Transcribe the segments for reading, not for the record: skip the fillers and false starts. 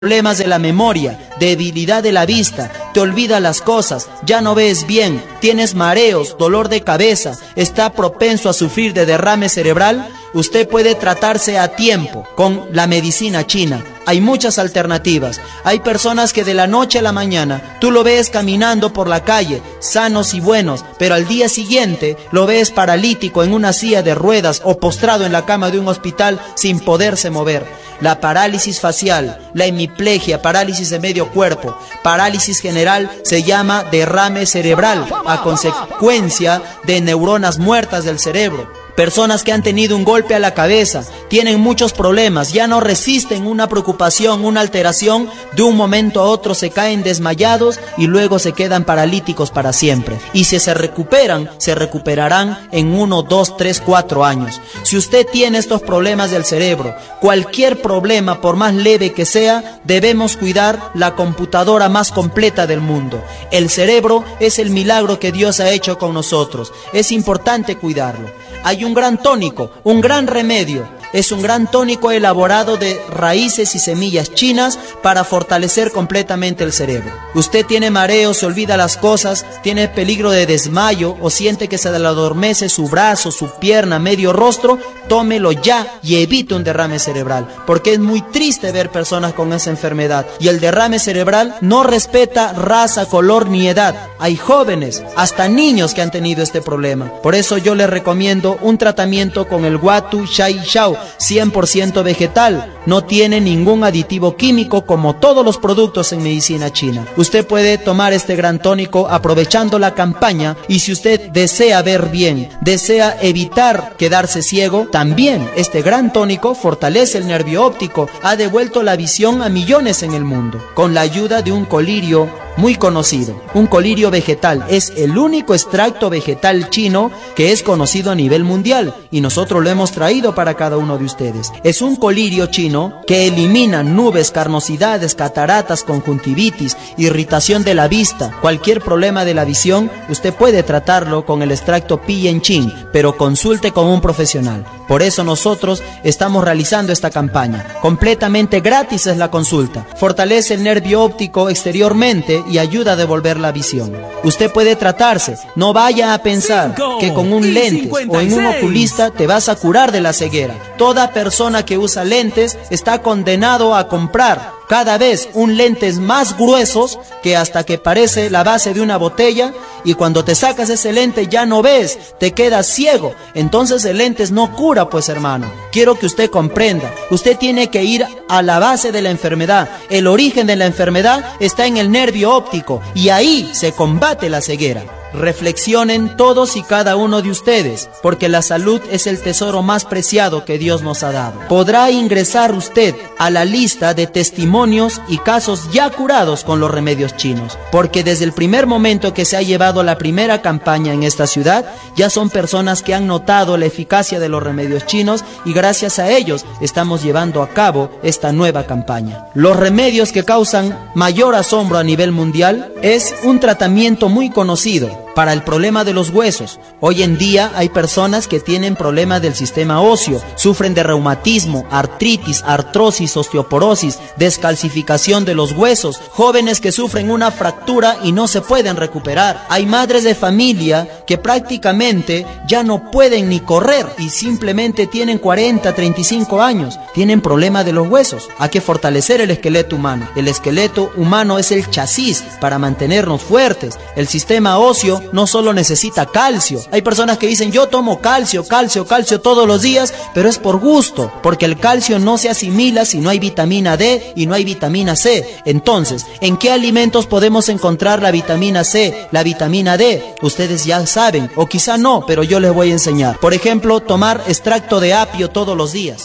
problemas de la memoria, debilidad de la vista, te olvidas las cosas, ya no ves bien, tienes mareos, dolor de cabeza, está propenso a sufrir de derrame cerebral, usted puede tratarse a tiempo con la medicina china. Hay muchas alternativas. Hay personas que de la noche a la mañana tú lo ves caminando por la calle, sanos y buenos, pero al día siguiente lo ves paralítico en una silla de ruedas o postrado en la cama de un hospital sin poderse mover. La parálisis facial, la hemiplegia, parálisis de medio cuerpo, parálisis general se llama derrame cerebral a consecuencia de neuronas muertas del cerebro. Personas que han tenido un golpe a la cabeza, tienen muchos problemas, ya no resisten una preocupación, una alteración, de un momento a otro se caen desmayados y luego se quedan paralíticos para siempre. Y si se recuperan, se recuperarán en 1, 2, 3, 4 años. Si usted tiene estos problemas del cerebro, cualquier problema, por más leve que sea, debemos cuidar la computadora más completa del mundo. El cerebro es el milagro que Dios ha hecho con nosotros. Es importante cuidarlo. Hay un gran tónico, un gran remedio. Es un gran tónico elaborado de raíces y semillas chinas para fortalecer completamente el cerebro. Usted tiene mareo, se olvida las cosas, tiene peligro de desmayo o siente que se le adormece su brazo, su pierna, medio rostro, tómelo ya y evite un derrame cerebral, porque es muy triste ver personas con esa enfermedad. Y el derrame cerebral no respeta raza, color ni edad. Hay jóvenes, hasta niños que han tenido este problema. Por eso yo les recomiendo un tratamiento con el Watu Shai Shao, 100% vegetal, no tiene ningún aditivo químico como todos los productos en medicina china. Usted puede tomar este gran tónico aprovechando la campaña, y si usted desea ver bien, desea evitar quedarse ciego, también este gran tónico fortalece el nervio óptico, ha devuelto la visión a millones en el mundo, con la ayuda de un colirio muy conocido, un colirio vegetal. Es el único extracto vegetal chino que es conocido a nivel mundial y nosotros lo hemos traído para cada uno de ustedes. Es un colirio chino que elimina nubes, carnosidades, cataratas, conjuntivitis, irritación de la vista, cualquier problema de la visión. Usted puede tratarlo con el extracto Piyenching, pero consulte con un profesional. Por eso nosotros estamos realizando esta campaña. Completamente gratis es la consulta. Fortalece el nervio óptico exteriormente y ayuda a devolver la visión. Usted puede tratarse. No vaya a pensar que con un lente o en un oculista te vas a curar de la ceguera. Toda persona que usa lentes está condenado a comprar cada vez un lentes más gruesos que hasta que parece la base de una botella, y cuando te sacas ese lente ya no ves, te quedas ciego. Entonces el lentes no cura, pues hermano. Quiero que usted comprenda, usted tiene que ir a la base de la enfermedad. El origen de la enfermedad está en el nervio óptico y ahí se combate la ceguera. Reflexionen todos y cada uno de ustedes, porque la salud es el tesoro más preciado que Dios nos ha dado. Podrá ingresar usted a la lista de testimonios y casos ya curados con los remedios chinos, porque desde el primer momento que se ha llevado la primera campaña en esta ciudad, ya son personas que han notado la eficacia de los remedios chinos y gracias a ellos estamos llevando a cabo esta nueva campaña. Los remedios que causan mayor asombro a nivel mundial es un tratamiento muy conocido para el problema de los huesos. Hoy en día hay personas que tienen problemas del sistema óseo, sufren de reumatismo, artritis, artrosis, osteoporosis, descalcificación de los huesos, jóvenes que sufren una fractura y no se pueden recuperar. Hay madres de familia que prácticamente ya no pueden ni correr y simplemente tienen 40, 35 años, tienen problema de los huesos. Hay que fortalecer el esqueleto humano. El esqueleto humano es el chasis para mantenernos fuertes. El sistema óseo no solo necesita calcio. Hay personas que dicen yo tomo calcio todos los días, pero es por gusto, porque el calcio no se asimila si no hay vitamina D y no hay vitamina C. Entonces, ¿en qué alimentos podemos encontrar la vitamina C, la vitamina D? Ustedes ya saben, o quizá no, pero yo les voy a enseñar. Por ejemplo, tomar extracto de apio todos los días.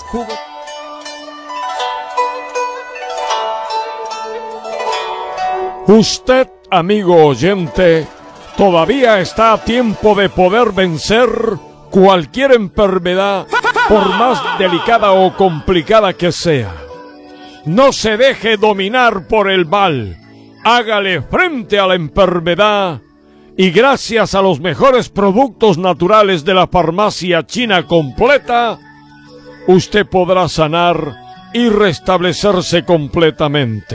Usted, amigo oyente, todavía está a tiempo de poder vencer cualquier enfermedad, por más delicada o complicada que sea. No se deje dominar por el mal. Hágale frente a la enfermedad y gracias a los mejores productos naturales de la farmacia china completa, usted podrá sanar y restablecerse completamente.